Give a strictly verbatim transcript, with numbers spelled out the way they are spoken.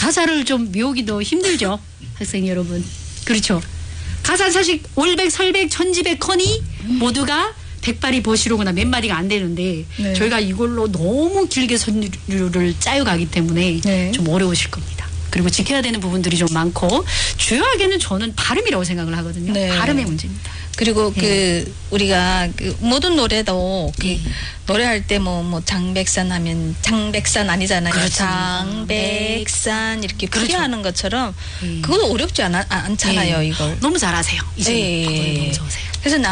가사를 좀 외우기도 힘들죠. 학생 여러분. 그렇죠. 가사 사실 올백, 설백, 천지백, 커니 모두가 백발이 보시로구나 몇 마디가 안 되는데 네. 저희가 이걸로 너무 길게 선율을 짜여 가기 때문에 네. 좀 어려우실 겁니다. 그리고 지켜야 되는 부분들이 좀 많고 주요하게는 저는 발음이라고 생각을 하거든요. 네. 발음의 문제입니다. 그리고 네. 그 우리가 그 모든 노래도 그 네. 노래할 때 뭐 뭐 장백산 하면 장백산 아니잖아요. 그렇죠. 장백산 이렇게 그렇죠. 풀이하는 것처럼 네. 그것도 어렵지 않아, 않잖아요. 네. 이걸. 너무 잘하세요. 이제 네. 너무 좋으세요. 그래서